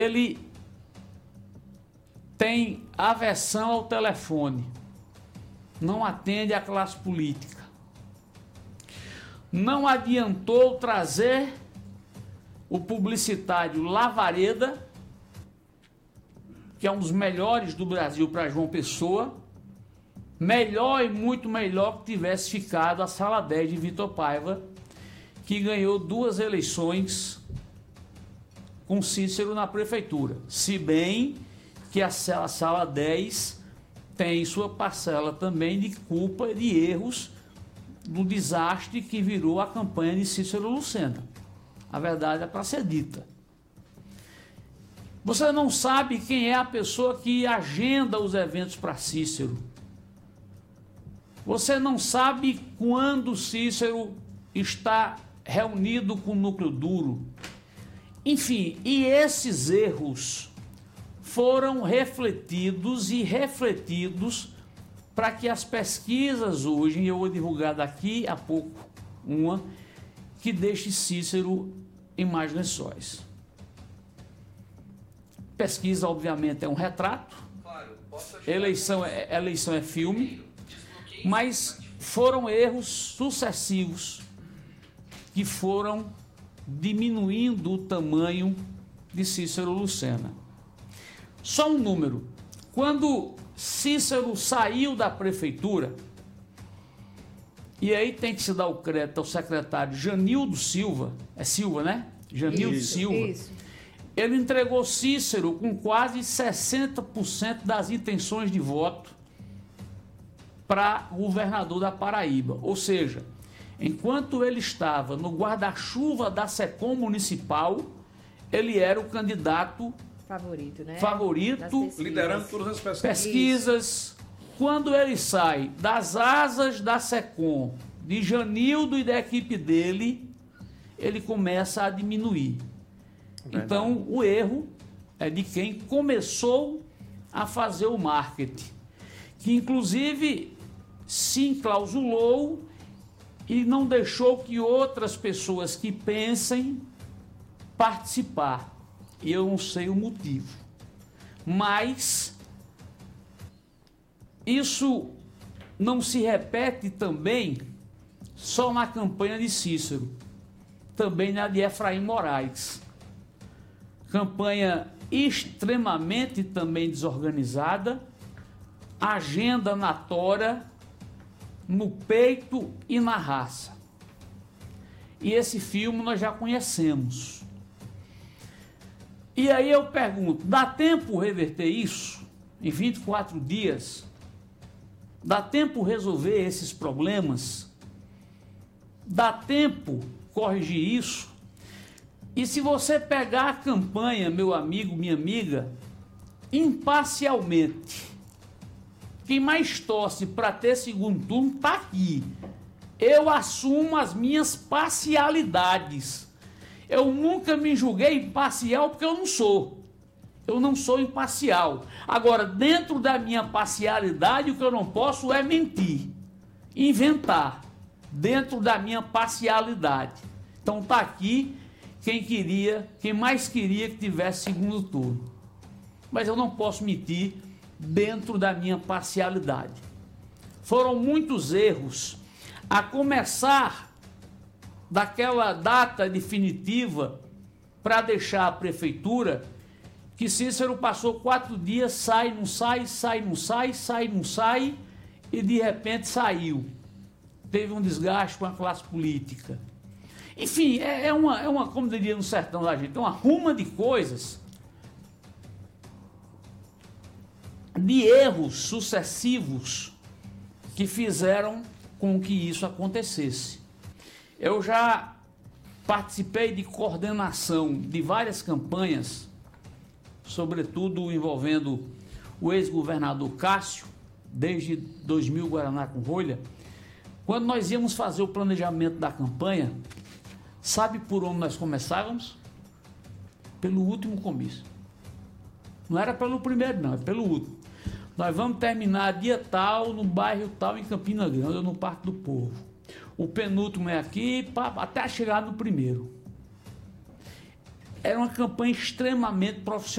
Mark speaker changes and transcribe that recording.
Speaker 1: ele tem aversão ao telefone, não atende à classe política. Não adiantou trazer o publicitário Lavareda, que é um dos melhores do Brasil, para João Pessoa, melhor e muito melhor que tivesse ficado a Sala 10 de Vitor Paiva, que ganhou 2 eleições com Cícero na prefeitura, se bem que a Sala 10 tem sua parcela também de culpa e de erros do desastre que virou a campanha de Cícero Lucena. A verdade é para ser dita. Você não sabe quem é a pessoa que agenda os eventos para Cícero. Você não sabe quando Cícero está reunido com o núcleo duro. Enfim, e esses erros foram refletidos para que as pesquisas hoje, eu vou divulgar daqui a pouco uma, que deixe Cícero em mais lençóis. Pesquisa, obviamente, é um retrato, eleição é filme, mas foram erros sucessivos que foram diminuindo o tamanho de Cícero Lucena. Só um número. Quando Cícero saiu da prefeitura, e aí tem que se dar o crédito ao secretário Janildo Silva, é Silva, né? Janildo Silva. Isso. Ele entregou Cícero com quase 60% das intenções de voto para governador da Paraíba. Ou seja, enquanto ele estava no guarda-chuva da SECOM municipal, ele era o candidato
Speaker 2: favorito, né?
Speaker 1: Liderando todas as pesquisas. Isso. Quando ele sai das asas da SECOM, de Janildo e da equipe dele, ele começa a diminuir. Verdade. Então, o erro é de quem começou a fazer o marketing, que inclusive se enclausulou e não deixou que outras pessoas que pensem participar. E eu não sei o motivo. Mas isso não se repete também só na campanha de Cícero, também na de Efraim Moraes. Campanha extremamente também desorganizada, agenda na tora, no peito e na raça. E esse filme nós já conhecemos. E aí eu pergunto, dá tempo reverter isso em 24 dias? Dá tempo resolver esses problemas? Dá tempo corrigir isso? E se você pegar a campanha, meu amigo, minha amiga, imparcialmente, quem mais torce para ter segundo turno está aqui. Eu assumo as minhas parcialidades. Eu nunca me julguei imparcial porque eu não sou. Eu não sou imparcial. Agora, dentro da minha parcialidade, o que eu não posso é mentir, inventar, dentro da minha parcialidade. Então está aqui quem mais queria que tivesse segundo turno. Mas eu não posso mentir dentro da minha parcialidade. Foram muitos erros, a começar daquela data definitiva para deixar a prefeitura, que Cícero passou 4 dias, sai, não sai, sai, não sai, sai, não sai, e de repente saiu. Teve um desgaste com a classe política. Enfim, é uma, como diria no sertão da gente, uma ruma de coisas, de erros sucessivos que fizeram com que isso acontecesse. Eu já participei de coordenação de várias campanhas, sobretudo envolvendo o ex-governador Cássio, desde 2000 Guaraná com rolha. Quando nós íamos fazer o planejamento da campanha, sabe por onde nós começávamos? Pelo último comício. Não era pelo primeiro, não, é pelo último. Nós vamos terminar dia tal, no bairro tal, em Campina Grande, ou no Parque do Povo. O penúltimo é aqui, até chegar no primeiro. Era uma campanha extremamente profissional.